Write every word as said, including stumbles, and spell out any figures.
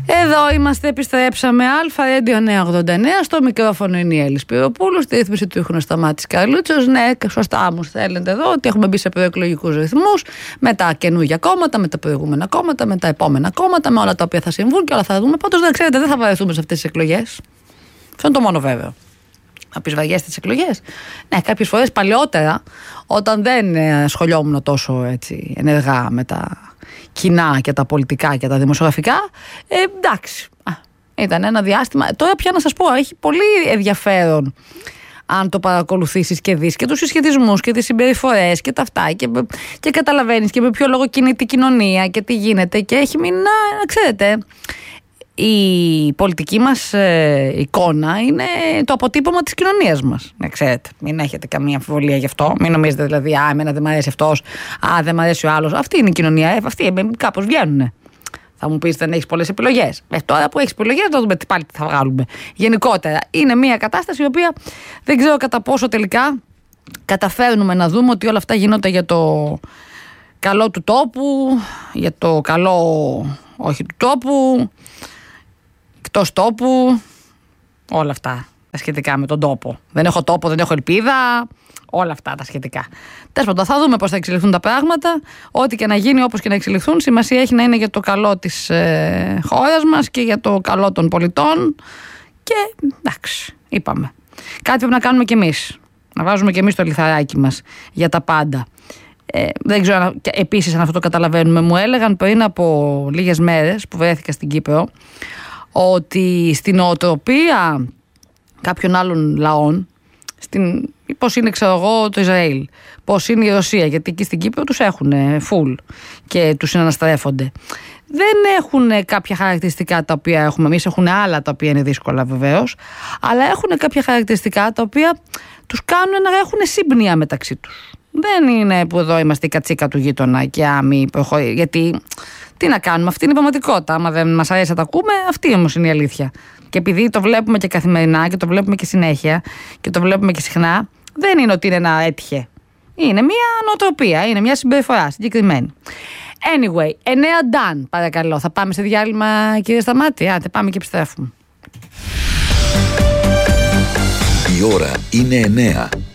Εδώ είμαστε, επιστρέψαμε. Αλφα Ρέντιο εννιακόσια ογδόντα εννέα. Στο μικρόφωνο είναι η Έλλη Σπυροπούλου. Στη ρύθμιση του ήχου Σταμάτης Καρλούτσος. Ναι, σωστά μου θέλετε εδώ ότι έχουμε μπει σε προεκλογικούς ρυθμούς. Με τα καινούργια κόμματα, με τα προηγούμενα κόμματα, με τα επόμενα κόμματα, με όλα τα οποία θα συμβούν και όλα θα δούμε. Πάντως δεν ξέρετε, δεν θα βαρεθούμε σε αυτές τις εκλογές. Αυτό είναι το μόνο βέβαιο. Να πεις βαριές τις εκλογές. Ναι, κάποιες φορές παλαιότερα, όταν δεν ασχολιόμουν τόσο έτσι, ενεργά με τα κοινά και τα πολιτικά και τα δημοσιογραφικά, ε, εντάξει, α, ήταν ένα διάστημα. Τώρα πια να σας πω, έχει πολύ ενδιαφέρον αν το παρακολουθήσεις και δεις και τους συσχετισμούς και τις συμπεριφορές και τα αυτά και, και καταλαβαίνεις και με ποιο λόγο κινείται η κοινωνία και τι γίνεται και έχει μείνει να, να ξέρετε. Η πολιτική μας ε, εικόνα είναι το αποτύπωμα της κοινωνίας μας. Να ξέρετε, μην έχετε καμία αμφιβολία γι' αυτό. Μην νομίζετε δηλαδή, α, εμένα δεν μ' αρέσει αυτός, α, δεν μ' αρέσει ο άλλος. Αυτή είναι η κοινωνία, ε, αυτοί ε, κάπως βγαίνουνε. Θα μου πεις, δεν έχεις πολλές επιλογές. Ε, τώρα που έχεις επιλογές, θα δούμε πάλι τι θα βγάλουμε. Γενικότερα, είναι μια κατάσταση η οποία δεν ξέρω κατά πόσο τελικά καταφέρνουμε να δούμε ότι όλα αυτά γίνονται για το καλό του τόπου, για το καλό όχι του τόπου. Εκτός τόπου, όλα αυτά τα σχετικά με τον τόπο. Δεν έχω τόπο, δεν έχω ελπίδα, όλα αυτά τα σχετικά. Τέλος πάντων, θα δούμε πώς θα εξελιχθούν τα πράγματα. Ό,τι και να γίνει, όπως και να εξελιχθούν, σημασία έχει να είναι για το καλό της ε, χώρας μας και για το καλό των πολιτών. Και εντάξει, είπαμε. Κάτι πρέπει να κάνουμε κι εμείς. Να βάζουμε κι εμείς το λιθαράκι μας για τα πάντα. Ε, δεν ξέρω επίσης αν αυτό το καταλαβαίνουμε. Μου έλεγαν πριν από λίγες μέρες που βρέθηκα στην Κύπρο ότι στην νοοτροπία κάποιων άλλων λαών, στην, πώς είναι ξέρω εγώ το Ισραήλ, πώς είναι η Ρωσία, γιατί εκεί στην Κύπρο τους έχουν full και τους συναναστρέφονται, δεν έχουν κάποια χαρακτηριστικά τα οποία έχουμε εμείς, έχουν άλλα τα οποία είναι δύσκολα βεβαίως, αλλά έχουν κάποια χαρακτηριστικά τα οποία τους κάνουν να έχουν σύμπνοια μεταξύ τους. Δεν είναι που εδώ είμαστε η κατσίκα του γείτονα και άμοι προχωρεί. Γιατί τι να κάνουμε, αυτή είναι η πραγματικότητα. Άμα δεν μας αρέσει να τα ακούμε, αυτή όμως είναι η αλήθεια. Και επειδή το βλέπουμε και καθημερινά και το βλέπουμε και συνέχεια και το βλέπουμε και συχνά, δεν είναι ότι είναι ένα έτυχε. Είναι μια νοοτροπία, είναι μια συμπεριφορά συγκεκριμένη. Anyway, εννέα done, παρακαλώ. Θα πάμε σε διάλειμμα, κύριε Σταμάτη. Άντε, πάμε και επιστρέφουμε. Η ώρα είναι εννέα.